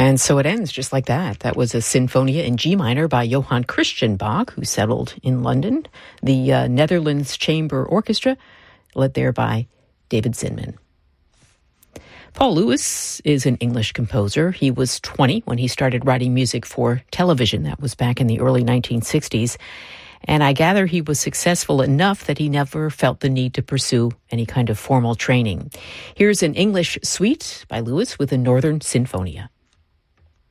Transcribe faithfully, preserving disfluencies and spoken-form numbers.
And so it ends just like that. That was a Sinfonia in G minor by Johann Christian Bach, who settled in London. The uh, Netherlands Chamber Orchestra, led there by David Zinman. Paul Lewis is an English composer. He was twenty when he started writing music for television. That was back in the early nineteen sixties. And I gather he was successful enough that he never felt the need to pursue any kind of formal training. Here's an English suite by Lewis with the Northern Sinfonia.